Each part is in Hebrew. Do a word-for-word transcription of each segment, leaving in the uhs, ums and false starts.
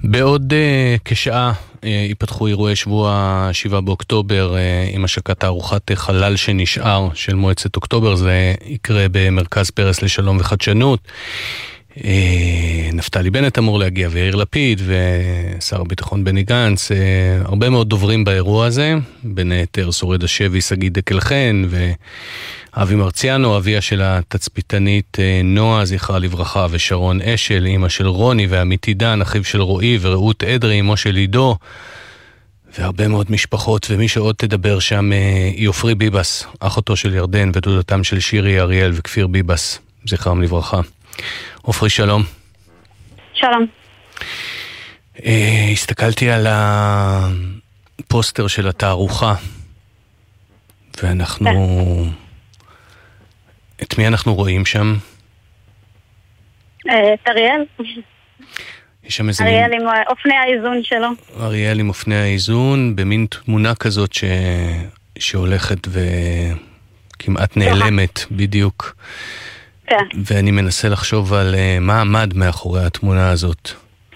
בעוד uh, כשעה uh, ייפתחו אירועי שבוע שבעה באוקטובר uh, עם השקת תערוכת חלל שנשאר של מועצת אוקטובר. זה יקרה במרכז פרס לשלום וחדשנות. uh, נפתלי בנט אמור להגיע, ויאיר לפיד ושר הביטחון בני גנץ, uh, הרבה מאוד דוברים באירוע הזה, בין היתר שורד השבי שגיא דקל חן ואבי מרציאנו, אביה של התצפיתנית נועה זכרה לברכה, ושרון אשל, אמא של רוני, ועמית עידן, אחיו של רועי, ורעות אדרי, אמו של עידו, והרבה מאוד משפחות. ומי שעוד תדבר שם היא עופרי ביבס, אחותו של ירדן ודודתם של שירי אריאל וכפיר ביבס, זכרם לברכה. עופרי, שלום. שלום. הסתכלתי על הפוסטר של התערוכה, ואנחנו... את מי אנחנו רואים שם? את אריאל. יש שם איזה אריאל מין... עם אופני האיזון שלו. אריאל עם אופני האיזון, במין תמונה כזאת ש... שהולכת וכמעט נעלמת, בדיוק. כן. ואני מנסה לחשוב על מה עמד מאחורי התמונה הזאת.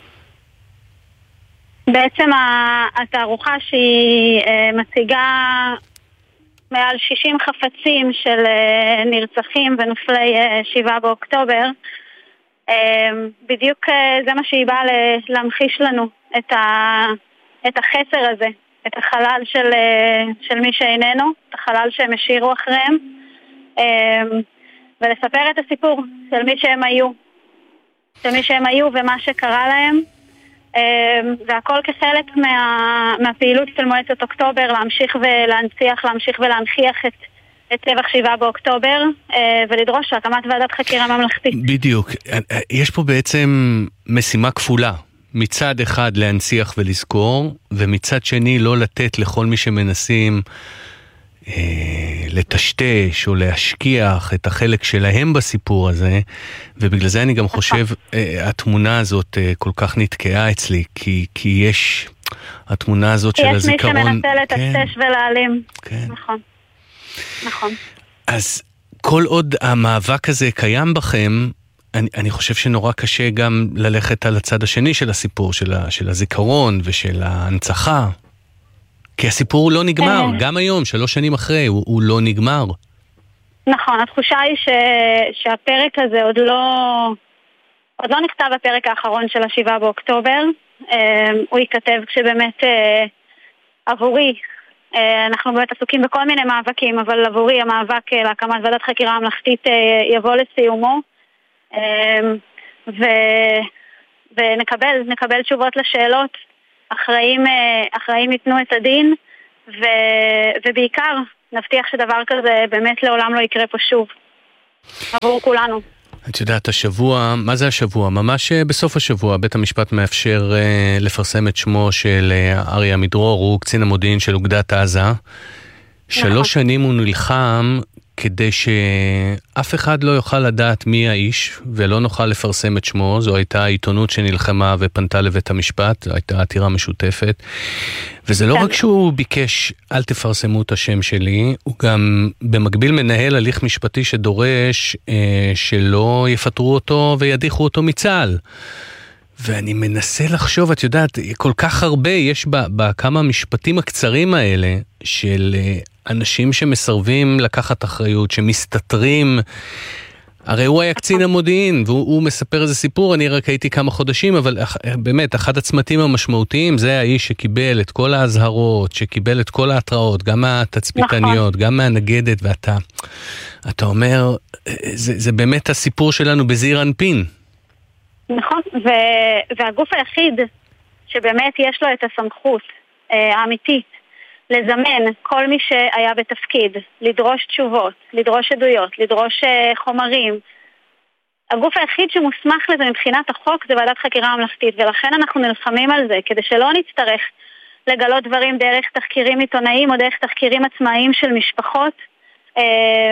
בעצם התערוכה שהיא מציגה מעל שישים חפצים של נרצחים ונופלי שבעה באוקטובר. בדיוק זה מה שהיא באה להמחיש לנו, את, ה, את החסר הזה, את החלל של, של מי שאיננו, את החלל שהם השאירו אחריהם, ולספר את הסיפור של מי שהם היו, של מי שהם היו ומה שקרה להם. והכל כחלק מה, מהפעילות של מועצת אוקטובר, להמשיך ולהנציח, להמשיך ולהנכיח את, את טבח שבעה באוקטובר, ולדרוש הקמת ועדת חקירה ממלכתית. בדיוק. יש פה בעצם משימה כפולה. מצד אחד להנציח ולזכור, ומצד שני לא לתת לכל מי שמנסים לטשטש או להשכיח את החלק שלהם בסיפור הזה. ובגלל זה אני גם חושב התמונה הזאת כל כך נתקעה אצלי, כי, כי יש התמונה הזאת של הזיכרון, יש מי שמנסה לטשטש כן. ולהעלים. כן. נכון. נכון. אז כל עוד המאבק הזה קיים בכם, אני, אני חושב שנורא קשה גם ללכת על הצד השני של הסיפור, של, ה, של הזיכרון ושל ההנצחה. כי הסיפור לא נגמר, גם היום, שלוש שנים אחרי, הוא, הוא לא נגמר. נכון, התחושה היא ש, שהפרק הזה עוד לא, עוד לא נכתב הפרק האחרון של השבעה באוקטובר. הוא ייכתב כשבאמת עבורי, אנחנו באמת עסוקים בכל מיני מאבקים, אבל עבורי המאבק להקמת ועדת חקירה ממלכתית יבוא לסיומו, ו, ונקבל, נקבל תשובות לשאלות. אחראים, אחראים ייתנו את הדין, ו, ובעיקר נבטיח שדבר כזה באמת לעולם לא יקרה פה שוב, עבור כולנו. את יודעת, השבוע, מה זה השבוע? ממש בסוף השבוע, בית המשפט מאפשר uh, לפרסם את שמו של uh, אריה עמידרור, הוא קצין המודיעין של אוגדת עזה. שלוש שנים הוא נלחם כדי שאף אחד לא יוכל לדעת מי האיש, ולא נוכל לפרסם את שמו. זו הייתה העיתונות שנלחמה ופנתה לבית המשפט, זו הייתה עתירה משותפת. וזה לא רק שהוא ביקש, אל תפרסמו את השם שלי, הוא גם במקביל מנהל הליך משפטי שדורש אה, שלא יפטרו אותו וידיחו אותו מצה"ל. ואני מנסה לחשוב, את יודעת, כל כך הרבה יש בכמה משפטים הקצרים האלה של אנשים שמסרבים לקחת אחריות, שמסתתרים. הרי הוא היה קצין המודיעין, והוא מספר איזה סיפור, אני רק הייתי כמה חודשים, אבל באמת, אחד הצמתים המשמעותיים, זה האיש שקיבל את כל ההזהרות, שקיבל את כל ההתראות, גם מהתצפיתניות, גם מהנגדת, ואתה אתה אומר, זה, זה באמת הסיפור שלנו בזעיר אנפין. נכון, ו- והגוף היחיד שבאמת יש לו את הסמכות אה, האמיתית לזמן כל מי שהיה בתפקיד, לדרוש תשובות, לדרוש עדויות, לדרוש אה, חומרים, הגוף היחיד שמוסמך לזה מבחינת החוק זה ועדת חקירה ממלכתית, ולכן אנחנו נלחמים על זה, כדי שלא נצטרך לגלות דברים דרך תחקירים עיתונאיים או דרך תחקירים עצמאיים של משפחות. אה,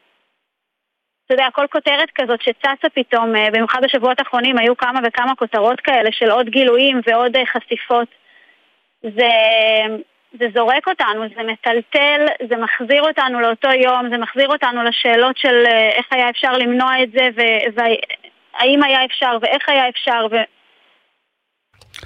אתה יודע, כל כותרת כזאת שצצה פתאום, במיוחד בשבועות האחרונים, היו כמה וכמה כותרות כאלה של עוד גילויים ועוד חשיפות. זה, זה זורק אותנו, זה מטלטל, זה מחזיר אותנו לאותו יום, זה מחזיר אותנו לשאלות של איך היה אפשר למנוע את זה, והאם היה אפשר ואיך היה אפשר. ו...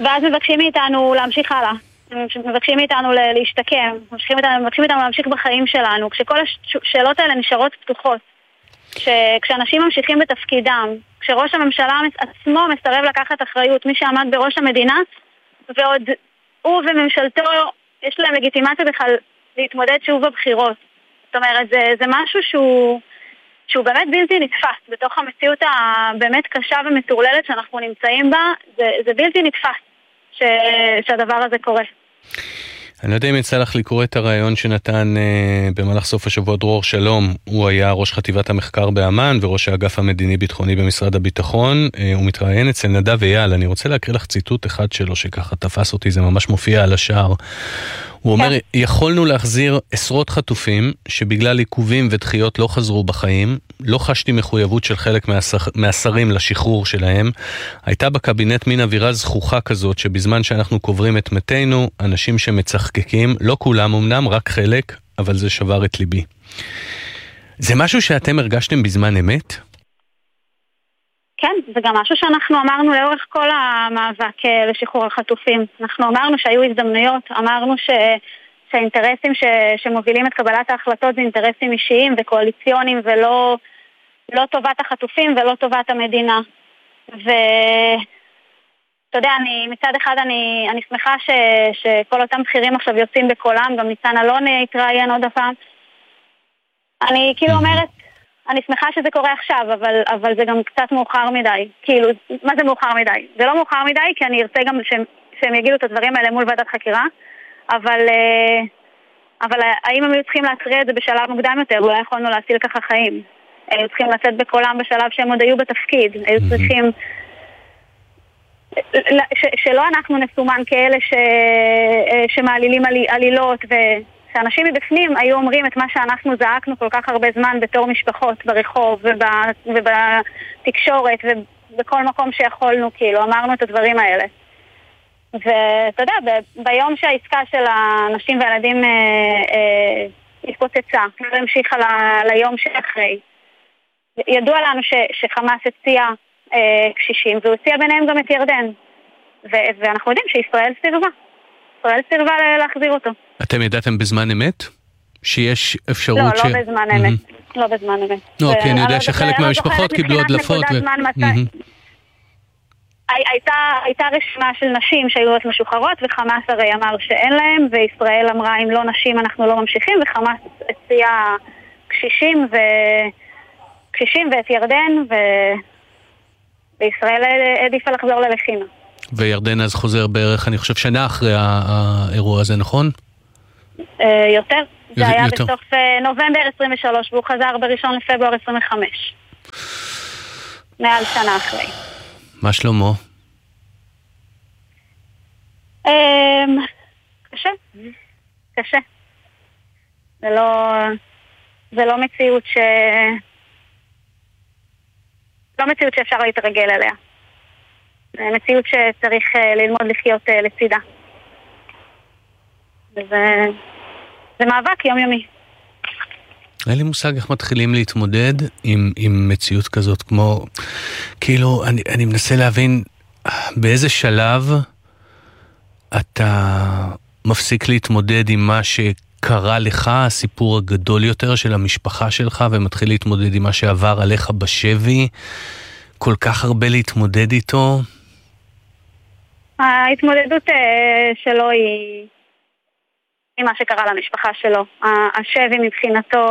ואז מבקשים מאיתנו להמשיך הלאה. מבקשים מאיתנו להשתקם, מבקשים מאיתנו, מבקשים מאיתנו להמשיך בחיים שלנו, כשכל השאלות האלה נשארות פתוחות. כשאנשים ממשיכים בתפקידם, כשראש הממשלה עצמו מסרב לקחת אחריות, מי שעמד בראש המדינה, ועוד הוא וממשלתו, יש להם לגיטימציה בכלל להתמודד שוב בבחירות. זאת אומרת, זה, זה משהו שהוא, שהוא באמת בלתי נתפס, בתוך המציאות הבאמת קשה ומטורללת שאנחנו נמצאים בה, זה, זה בלתי נתפס ש, שהדבר הזה קורה. אני לא יודע אם יצא לך לקרוא את הרעיון שנתן אה, במהלך סוף השבוע דרור שלום. הוא היה ראש חטיבת המחקר באמן וראש האגף המדיני-ביטחוני במשרד הביטחון. אה, הוא מתראיין אצל נדב אייל. אני רוצה להקריא לך ציטוט אחד שלו שככה תפס אותי, זה ממש מופיע על השער. הוא אומר, יכולנו להחזיר עשרות חטופים שבגלל עיכובים ודחיות לא חזרו בחיים, לא חשתי מחויבות של חלק מהשרים לשחרור שלהם, הייתה בקבינט מין אווירה זכוכה כזאת שבזמן שאנחנו קוברים את מתינו, אנשים שמצחקקים, לא כולם אמנם, רק חלק, אבל זה שבר את ליבי. זה משהו שאתם הרגשתם בזמן אמת? כן, זה גם משהו שאנחנו אמרנו לאורך כל המאבק לשחרור החטופים. אנחנו אמרנו שהיו הזדמנויות, אמרנו ש... שהאינטרסים ש... שמובילים את קבלת ההחלטות זה אינטרסים אישיים וקואליציוניים ולא לא טובת החטופים ולא טובת המדינה. ואתה יודע, אני, מצד אחד אני, אני שמחה ש... שכל אותם בכירים עכשיו יוצאים בקולם, גם ניצן אלון התראיין עוד הפעם. אני כאילו אומרת, אני שמחה שזה קורה עכשיו, אבל, אבל זה גם קצת מאוחר מדי. כאילו, מה זה מאוחר מדי? זה לא מאוחר מדי, כי אני ארצה גם שהם, שהם יגידו את הדברים האלה מול ועדת חקירה, אבל, אבל האם הם היו צריכים להטריע את זה בשלב מוקדם יותר? אולי יכולנו להציל ככה חיים. היו צריכים לצאת בקולם בשלב שהם עוד היו בתפקיד. היו צריכים... ש, שלא אנחנו נסומן כאלה ש, שמעלילים עלי, עלילות ו... שאנשים מבפנים היו אומרים את מה שאנחנו זעקנו כל כך הרבה זמן בתור משפחות ברחוב ובתקשורת ובכל מקום שיכולנו, כאילו, אמרנו את הדברים האלה. ואתה יודע, ב- ביום שהעסקה של האנשים והילדים אה, אה, התפוצצה, לא המשיכה ל- ליום שאחרי, ידוע לנו ש- שחמאס הציע אה, קשישים, והוא הציע ביניהם גם את ירדן. ו- ואנחנו יודעים שישראל סירבה. ישראל סירבה להחזיר אותו. אתם ידעתם בזמן אמת? שיש אפשרות לא, ש... לא בזמן אמת. לא בזמן אמת. לא, כי אני יודע שחלק מהמשפחות קיבלו הדלפות. הייתה רשימה של נשים שהיו משוחררות, וחמאס הרי אמר שאין להם, וישראל אמרה אם לא נשים אנחנו לא ממשיכים, וחמאס הציע קשישים קשישים ואת ירדן, וישראל העדיפה לחזור ללחימה. וירדן אז חוזר בערך, אני חושב, שנה אחרי האירוע הזה, נכון? יותר. זה היה בסוף נובמבר עשרים ושלוש, והוא חזר בראשון לפברואר עשרים וחמש. מעל שנה אחרי. מה שלמה? קשה. קשה. זה לא... זה לא מציאות ש... לא מציאות שאפשר להתרגל אליה. זה מציאות שצריך ללמוד לחיות לצידה. וזה... זה מאבק יומיומי. אין לי מושג איך מתחילים להתמודד עם, עם מציאות כזאת, כמו, כאילו, אני, אני מנסה להבין באיזה שלב אתה מפסיק להתמודד עם מה שקרה לך, הסיפור הגדול יותר של המשפחה שלך, ומתחיל להתמודד עם מה שעבר עליך בשבי, כל כך הרבה להתמודד איתו. ההתמודדות שלו היא... עם מה שקרה למשפחה שלו. השבי מבחינתו,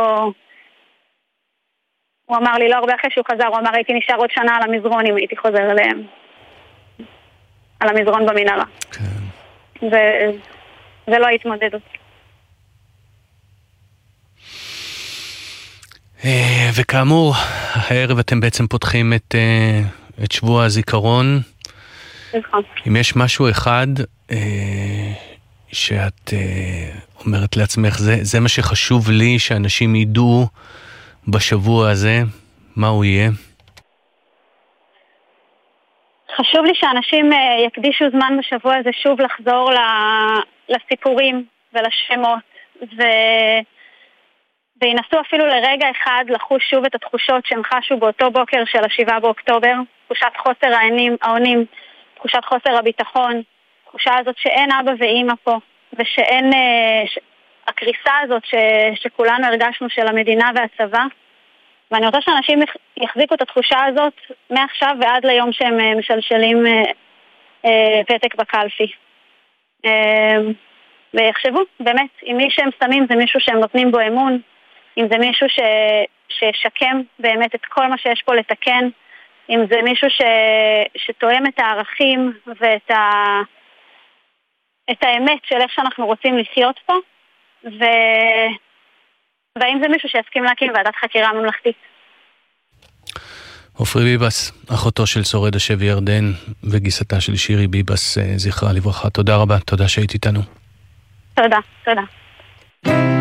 הוא אמר לי לא הרבה אחרי שהוא חזר, הוא אמר הייתי נשאר עוד שנה על המזרון אם הייתי חוזר אליהם. על המזרון במנהרה. כן. זה, זה לא התמודדות. וכאמור, הערב אתם בעצם פותחים את, את שבוע הזיכרון. נכון. אם יש משהו אחד... שאת uh, אומרת לעצמך, זה, זה מה שחשוב לי, שאנשים ידעו בשבוע הזה, מה הוא יהיה? חשוב לי שאנשים uh, יקדישו זמן בשבוע הזה שוב לחזור לסיפורים ולשמות, ו... וינסו אפילו לרגע אחד לחוש שוב את התחושות שהם חשו באותו בוקר של השבעה באוקטובר, תחושת חוסר האונים, האונים, תחושת חוסר הביטחון, התחושה הזאת שאין אבא ואמא פה, ושאין, ש... הקריסה הזאת ש... שכולנו הרגשנו של המדינה והצבא, ואני רוצה שאנשים יחזיקו את התחושה הזאת מעכשיו ועד ליום שהם משלשלים אה, פתק בקלפי. אה, ויחשבו, באמת, אם מי שהם שמים זה מישהו שהם נותנים בו אמון, אם זה מישהו ש... ששקם באמת את כל מה שיש פה לתקן, אם זה מישהו ש... שתואם את הערכים ואת ה... את האמת של איך שאנחנו רוצים לחיות פה, ו... והאם זה מישהו שיסכים להקים ועדת חקירה ממלכתית. עופרי ביבס, אחותו של שורד השבי ירדן וגיסתה של שירי ביבס, זכרה לברכה. תודה רבה, תודה שהיית איתנו. תודה, תודה.